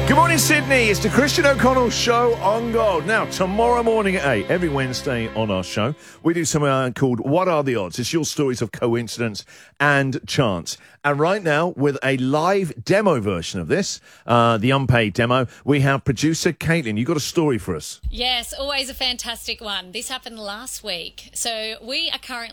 Good morning, Sydney. It's the Christian O'Connell Show on Gold. Now, tomorrow morning at 8, every Wednesday on our show, we do something called What Are the Odds? It's your stories of coincidence and chance. And right now, with a live demo version of this, the unpaid demo, we have producer Caitlin. You got a story for us? Yes, always a fantastic one. This happened last week. So we are currently